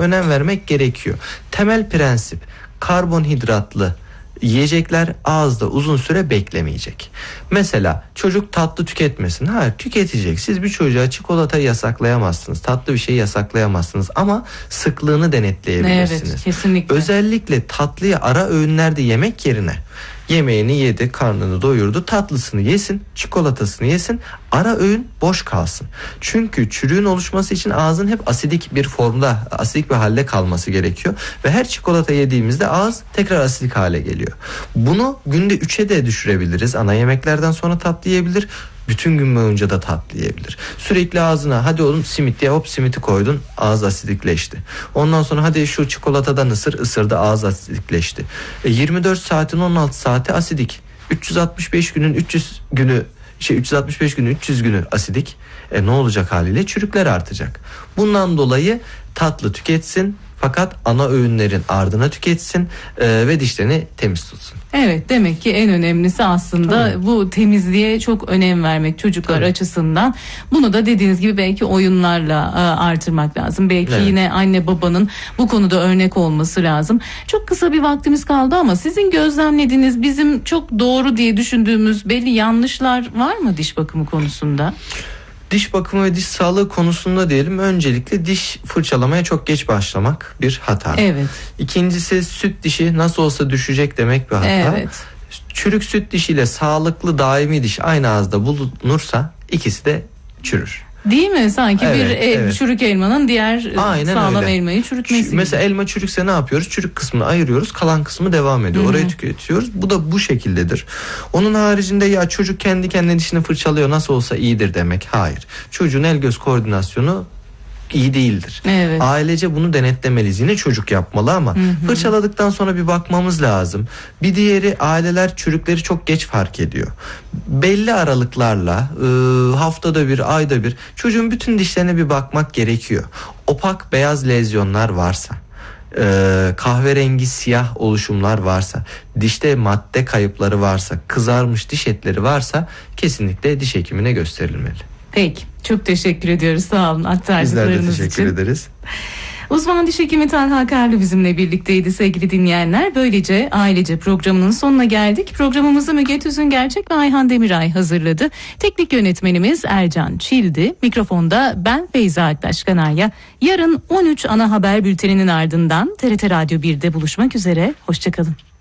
önem vermek gerekiyor. Temel prensip: karbonhidratlı yiyecekler ağızda uzun süre beklemeyecek. Mesela çocuk tatlı tüketmesin. Hayır, tüketecek. Siz bir çocuğa çikolata yasaklayamazsınız. Tatlı bir şey yasaklayamazsınız ama sıklığını denetleyebilirsiniz. Evet, kesinlikle. Özellikle tatlıyı ara öğünlerde yemek yerine yemeğini yedi, karnını doyurdu, tatlısını yesin, çikolatasını yesin, ara öğün boş kalsın. Çünkü çürüğün oluşması için ağzın hep asidik bir formda, asidik bir halde kalması gerekiyor ve her çikolata yediğimizde ağız tekrar asidik hale geliyor. Bunu günde 3'e de düşürebiliriz. Ana yemeklerden sonra tatlı yiyebilir. Bütün gün boyunca da tatlı yiyebilir. Sürekli ağzına hadi oğlum simit diye, hop simiti koydun, ağız asidikleşti. Ondan sonra hadi şu çikolatadan ısırdı, ağız asidikleşti. 24 saatin 16 saati asidik. 365 günün 300 günü 365 günün 300 günü asidik. Ne olacak haliyle? Çürükler artacak. Bundan dolayı tatlı tüketsin fakat ana öğünlerin ardına tüketsin ve dişlerini temiz tutsun. Evet, demek ki en önemlisi aslında bu temizliğe çok önem vermek çocuklar açısından. Bunu da dediğiniz gibi belki oyunlarla artırmak lazım. Belki yine anne babanın bu konuda örnek olması lazım. Çok kısa bir vaktimiz kaldı ama sizin gözlemlediğiniz, bizim çok doğru diye düşündüğümüz belli yanlışlar var mı diş bakımı konusunda? Diş bakımı ve diş sağlığı konusunda diyelim, öncelikle diş fırçalamaya çok geç başlamak bir hata. Evet. İkincisi, süt dişi nasıl olsa düşecek demek bir hata. Evet. Çürük süt dişiyle sağlıklı daimi diş aynı ağızda bulunursa ikisi de çürür. Değil mi? Sanki çürük elmanın diğer sağlam elmayı çürütmesi gibi. Mesela elma çürükse ne yapıyoruz? Çürük kısmını ayırıyoruz, kalan kısmı devam ediyor. Orayı tüketiyoruz. Bu da bu şekildedir. Onun haricinde ya çocuk kendi kendine dişini fırçalıyor, nasıl olsa iyidir demek. Hayır. Çocuğun el göz koordinasyonu iyi değildir. Evet. Ailece bunu denetlemeliyiz. Yine çocuk yapmalı ama fırçaladıktan sonra bir bakmamız lazım. Bir diğeri, aileler çürükleri çok geç fark ediyor. Belli aralıklarla haftada bir, ayda bir çocuğun bütün dişlerine bir bakmak gerekiyor. Opak beyaz lezyonlar varsa, kahverengi siyah oluşumlar varsa, dişte madde kayıpları varsa, kızarmış diş etleri varsa kesinlikle diş hekimine gösterilmeli. Peki, çok teşekkür ediyoruz, sağ olun aktardıklarınız için. Bizler de teşekkür ederiz. Uzman diş hekimi Talha Karlı bizimle birlikteydi sevgili dinleyenler. Böylece Ailece programının sonuna geldik. Programımızı Müge Tüzün Gerçek ve Ayhan Demiray hazırladı. Teknik yönetmenimiz Ercan Çildi. Mikrofonda ben Feyza Aktaş Kanarya. Yarın 13 ana haber bülteninin ardından TRT Radyo 1'de buluşmak üzere. Hoşçakalın.